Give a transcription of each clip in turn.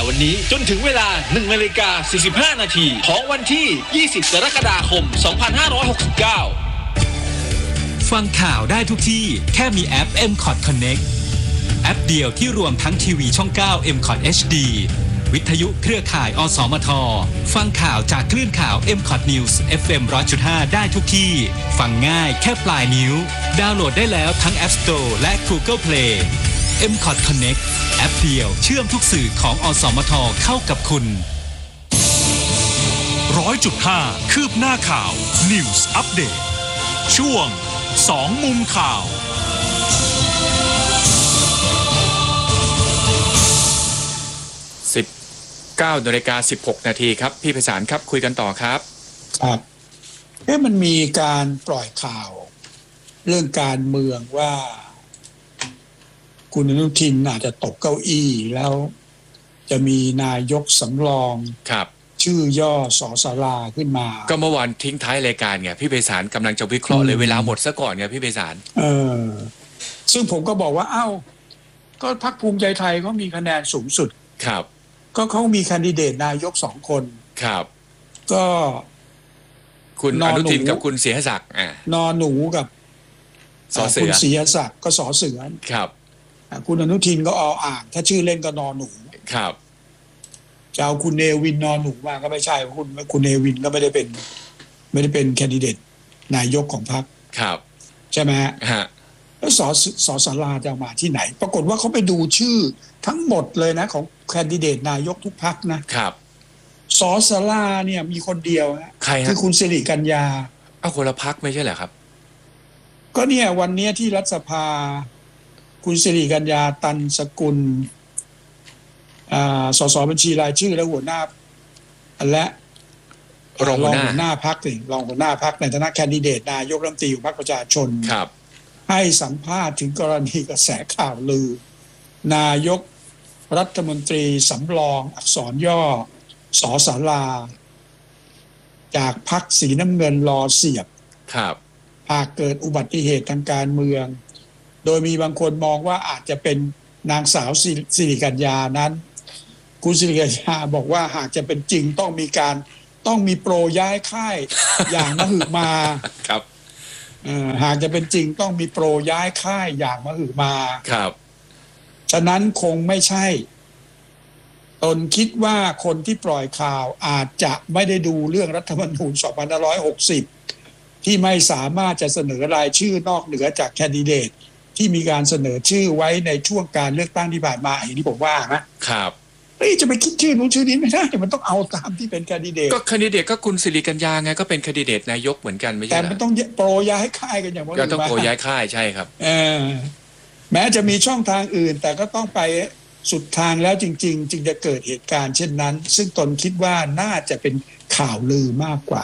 วันนี้จนถึงเวลา 1:45 นาทีของวันที่ 20 กรกฎาคม 2569 ฟังข่าวได้ทุกที่แค่มีแอป MCOT Connect แอปเดียวที่รวมทั้งทีวีช่อง 9 MCOT HD วิทยุเครือข่ายอสมทฟังข่าวจากคลื่นข่าว MCOT News FM 100.5 ได้ทุกที่ฟังง่ายแค่ปลายนิ้วดาวน์โหลดได้แล้วทั้ง App Store และ Google Play MCOT Connect แอปเดียวเชื่อมทุกสื่อของอสมทเข้ากับคุณ 100.5 คืบหน้าข่าว News Update ช่วง2มุมข่าว 19:16 นาทีครับพี่ไพศาลครับคุยกันต่อครับครับมันมีการปล่อยข่าวเรื่องการเมืองว่าคุณอนุทินอาจจะตกเก้าอี้แล้วจะมีนายกสำรองครับชื่อย่อสสราขึ้นมาก็เมื่อวานทิ้งท้ายรายการไงพี่ไพศาลกำลังจะวิเคราะห์เลยเวลาหมดซะก่อนไงพี่ไพศาลซึ่งผมก็บอกว่าก็พรรคภูมิใจไทยเขามีคะแนนสูงสุดครับก็เขามีแคนดิเดตนายก2 คนครับก็คุณอนุทินกับคุณศรีศักดิ์นอหนูกับคุณศรีศักดิ์ก็สอเสือครับคุณอนุทินก็อ่างถ้าชื่อเล่นก็นอหนูครับจะเอาคุณเนวินนอหนูมาก็ไม่ใช่คุณเนวินก็ไม่ได้เป็นแคนดิเดตนายกของพรรคครับใช่ไหมฮะแล้วสสราจะมาที่ไหนปรากฏว่าเขาไปดูชื่อทั้งหมดเลยนะของแคนดิเดตนายกทุกพรรคนะครับสสราเนี่ยมีคนเดียวคือคุณสิริกัญญาคนละพรรคไม่ใช่เหรอครับก็เนี่ยวันนี้ที่รัฐสภาคุณสิริกัญญาตันสกุลสสบัญชีรายชื่อและหัวหน้าและรองหัวหน้าพรรครองหัวหน้าพรรคในฐานะแคนดิเดตนายกรัฐมนตรีของพรรคประชาชนให้สัมภาษณ์ถึงกรณีกระแสข่าวลือนายกรัฐมนตรีสำรองอักษรย่อสสราจากพรรคสีน้ำเงินรอเสียบหากเกิดอุบัติเหตุทางการเมืองโดยมีบางคนมองว่าอาจจะเป็นนางสาวสิริกัญญานั้นคุณสิริกัญญาบอกว่าหากจะเป็นจริงต้องมีโปรย้ายค่ายอย่างมหึมาครับหากจะเป็นจริงต้องมีโปรย้ายค่ายอย่างมหึมาครับฉะนั้นคงไม่ใช่ตนคิดว่าคนที่ปล่อยข่าวอาจจะไม่ได้ดูเรื่องรัฐธรรมนูญ 2560 ที่ไม่สามารถจะเสนอรายชื่อนอกเหนือจากแคนดิเดตที่มีการเสนอชื่อไว้ในช่วงการเลือกตั้งที่ผ่านมาอย่างที่ผมว่านะครับจะไปคิดชื่อนู้นชื่อนี้ไม่ได้มันต้องเอาตามที่เป็นแคนดิเดตก็แคนดิเดตก็คุณสิริกัญญาไงก็เป็นแคนดิเดตนายกเหมือนกันไม่ใช่แต่มันต้องโปรย้ายค่ายกันอย่างว่าก็ต้องโปรย้ายค่ายใช่ครับแม้จะมีช่องทางอื่นแต่ก็ต้องไปสุดทางแล้วจริงๆจึงจะเกิดเหตุการณ์เช่นนั้นซึ่งตนคิดว่าน่าจะเป็นข่าวลือมากกว่า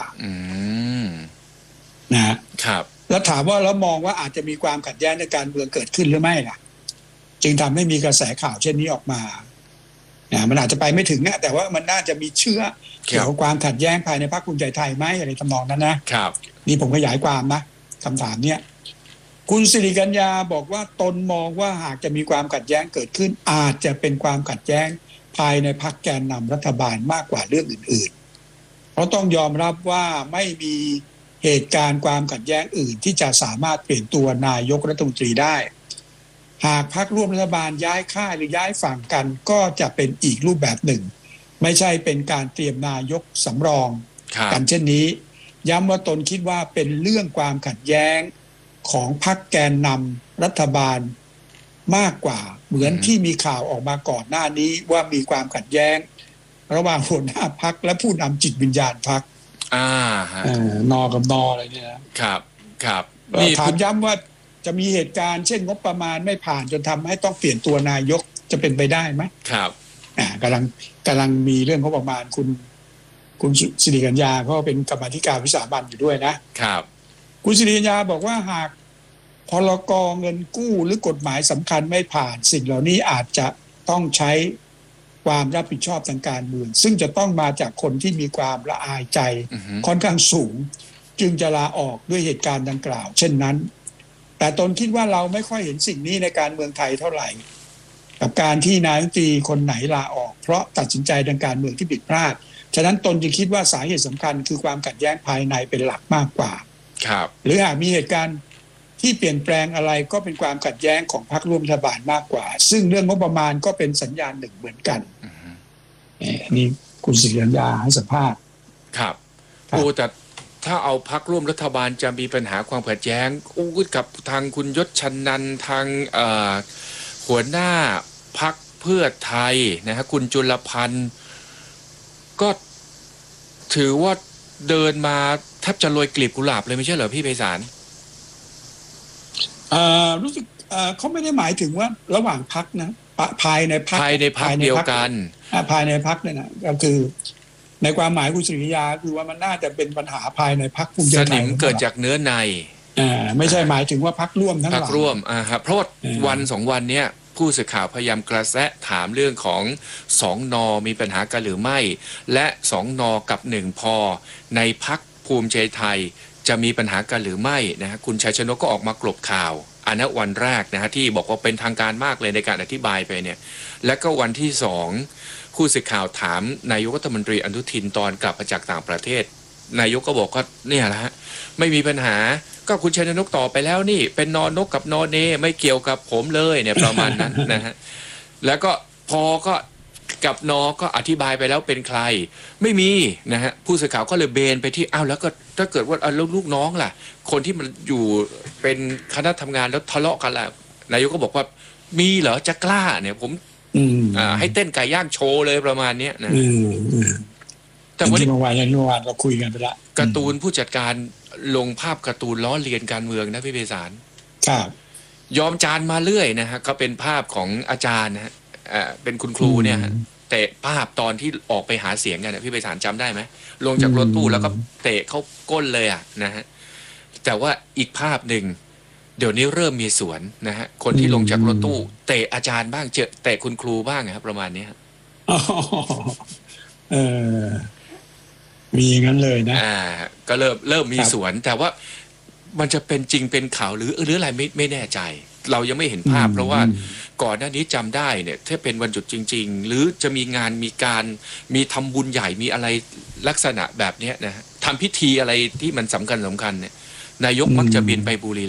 นะครับแล้วถามว่าแล้วมองว่าอาจจะมีความขัดแย้งในการเมืองเกิดขึ้นหรือไม่ล่ะจึงทำให้มีกระแสข่าวเช่นนี้ออกมามันอาจจะไปไม่ถึงนะแต่ว่ามันน่าจะมีเชื้อเกี่ยวกับความขัดแย้งภายในพรรคภูมิใจไทยไหมอะไรทำนองนั้นนะครับนี่ผมขยายความนะคำถามเนี้ยคุณสิริกัญญาบอกว่าตนมองว่าหากจะมีความขัดแย้งเกิดขึ้นอาจจะเป็นความขัดแย้งภายในพรรคแกนนำรัฐบาลมากกว่าเรื่องอื่นๆเพราะต้องยอมรับว่าไม่มีเหตุการณ์ความขัดแย้งอื่นที่จะสามารถเปลี่ยนตัวนายกรัฐมนตรีได้หากพรรคร่วมรัฐบาลย้ายค่ายหรือย้ายฝั่งกันก็จะเป็นอีกรูปแบบหนึ่งไม่ใช่เป็นการเตรียมนายกสำรองกันเช่นนี้ย้ำว่าตนคิดว่าเป็นเรื่องความขัดแย้งของพรรคแกนนำรัฐบาลมากกว่าเหมือนที่มีข่าวออกมาก่อนหน้านี้ว่ามีความขัดแย้งระหว่างหัวหน้าพรรคและผู้นำจิตวิญญาณพรรคนอกับนออะไรเนี่ยนะครับถามย้ำว่าจะมีเหตุการณ์เช่นงบประมาณไม่ผ่านจนทำให้ต้องเปลี่ยนตัวนายกจะเป็นไปได้ไหมครับกำลังมีเรื่องงบประมาณคุณสิริกัญญาเขาเป็นกรรมาธิการวิสามัญอยู่ด้วยนะครับคุณสิริกัญญาบอกว่าหากพรก.เงินกู้หรือกฎหมายสำคัญไม่ผ่านสิ่งเหล่านี้อาจจะต้องใช้ความรับผิดชอบทางการเมืองซึ่งจะต้องมาจากคนที่มีความละอายใจค่อนข้างสูงจึงจะลาออกด้วยเหตุการณ์ดังกล่าวเช่นนั้นแต่ตนคิดว่าเราไม่ค่อยเห็นสิ่งนี้ในการเมืองไทยเท่าไหร่กับการที่นายกรัฐมนตรีคนไหนลาออกเพราะตัดสินใจทางการเมืองที่ผิดพลาดฉะนั้นตนจึงคิดว่าสาเหตุสำคัญคือความขัดแย้งภายในเป็นหลักมากกว่าครับหรือหากมีเหตุการณ์ที่เปลี่ยนแปลงอะไรก็เป็นความขัดแย้งของพรรคร่วมรัฐบาลมากกว่า ซึ่งเรื่องงบประมาณก็เป็นสัญญาณหนึ่งเหมือนกันนี่คุณศิริกัญญาให้สัมภาษณ์ครับครับโอ้แต่ถ้าเอาพักร่วมรัฐบาลจะมีปัญหาความขัดแย้งกับทางคุณยศชนันท์ทางหัวหน้าพักเพื่อไทยนะฮะคุณจุลพันธ์ก็ถือว่าเดินมาแทบจะโรยกลีบกุหลาบเลยไม่ใช่เหรอพี่ไพศาลรู้สึกเขาไม่ได้หมายถึงว่าระหว่างพักนะภายในพักภายในพักเดียวกันภายในพักเนี่ยนะก็คือในความหมายคุณศิริยาคือว่ามันน่าจะเป็นปัญหาภายในพักภูมิใจสไทนิยมเกิดจากเนื้อในไม่ใช่หมายถึงว่าพักร่วมทั้งหพัลายกร่วมครับเพราะว่าอืมวันสองวันเนี้ยผู้สื่อข่าวพยายามกระแสะถามเรื่องของสองนอมีปัญหากันหรือไม่ และสองนอกับหนึ่งพอในพักภูมิใจไทยจะมีปัญหากันหรือไม่นะฮะคุณชัยชนกก็ออกมากลบข่าวอันนั้นวันแรกนะฮะที่บอกว่าเป็นทางการมากเลยในการอธิบายไปเนี่ยและก็วันที่สองผู้สื่อข่าวถามนายกรัฐมนตรีอนุทินตอนกลับมาจากต่างประเทศนายกก็บอกว่าเนี่ยแหละฮะไม่มีปัญหาก็คุณชัยชนกตอบไปแล้วนี่เป็นนอนกกับนอเนไม่เกี่ยวกับผมเลยเนี่ยประมาณนั้น นะฮะแล้วก็พอก็กับนอก็อธิบายไปแล้วเป็นใครไม่มีนะฮะผู้สื่อข่าวก็เลยเบนไปที่อ้าวแล้วก็ถ้าเกิดว่าแล้วลูกน้องล่ะคนที่มันอยู่เป็นคณะทำงานแล้วทะเลาะกันล่ะนายกก็บอกว่ามีเหรอจะกล้าเนี่ยผมให้เต้นไก่ย่างโชว์เลยประมาณเนี้ยนะแต่วันนี้เมื่อวานเราคุยกันไปละการ์ตูนผู้จัดการลงภาพการ์ตูนล้อเลียนการเมืองนะพี่ไพศาลครับยอมจานมาเรื่อยนะฮะก็เป็นภาพของอาจารย์นะฮะเป็นคุณครูเนี่ยฮะเตะภาพตอนที่ออกไปหาเสียงกันนะพี่ไพศาลจำได้ไหมลงจากรถตู้แล้วก็เตะเข้าก้นเลยอ่ะนะฮะแต่ว่าอีกภาพหนึ่งเดี๋ยวนี้เริ่มมีสวนนะฮะคนที่ลงจากรถตู้เตะอาจารย์บ้างเตะคุณครูบ้างครับประมาณนี้ครับมีอย่างนั้นเลยนะก็เริ่มมีสวนแต่ว่ามันจะเป็นจริงเป็นข่าวหรืออะไรไม่แน่ใจ เรายังไม่เห็นภาพเพราะว่าก่อนหน้านี้จำได้เนี่ยถ้าเป็นวันหยุดจริงๆหรือจะมีงานมีทำบุญใหญ่มีอะไรลักษณะแบบนี้นะฮะทำพิธีอะไรที่มันสำคัญเนี่ยนายกมักจะบินไปบุรี